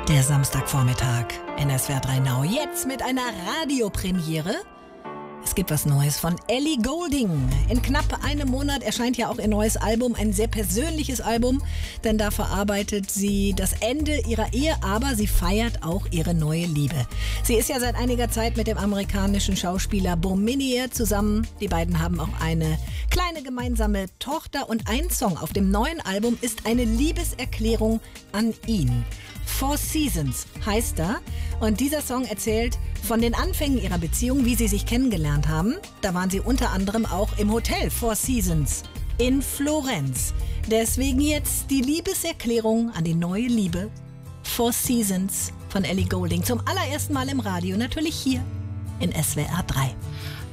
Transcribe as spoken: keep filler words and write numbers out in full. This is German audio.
Der Samstagvormittag in S W R drei Now. Jetzt mit einer Radiopremiere. Es gibt was Neues von Ellie Goulding. In knapp einem Monat erscheint ja auch ihr neues Album, ein sehr persönliches Album, denn da verarbeitet sie das Ende ihrer Ehe, aber sie feiert auch ihre neue Liebe. Sie ist ja seit einiger Zeit mit dem amerikanischen Schauspieler Beau Minnier zusammen. Die beiden haben auch eine kleine gemeinsame Tochter und ein Song auf dem neuen Album ist eine Liebeserklärung an ihn. Four Seasons heißt er und dieser Song erzählt von den Anfängen ihrer Beziehung, wie sie sich kennengelernt haben. Da waren sie unter anderem auch im Hotel Four Seasons in Florenz. Deswegen jetzt die Liebeserklärung an die neue Liebe. Four Seasons von Ellie Goulding. Zum allerersten Mal im Radio, natürlich hier in S W R drei.